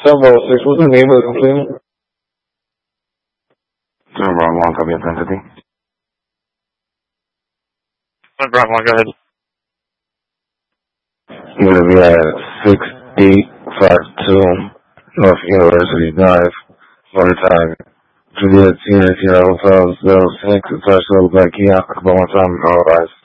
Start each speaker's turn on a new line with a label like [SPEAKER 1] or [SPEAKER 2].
[SPEAKER 1] Bravo 6, what's the name of the complaint?
[SPEAKER 2] Bravo 1, copy identity.
[SPEAKER 3] Bravo 1, go ahead.
[SPEAKER 2] You're going to be at 6852 North University Drive, Watertown, Juliet Sierra Sierra Hotel 06, Touch Little Black Key, one time, all rise.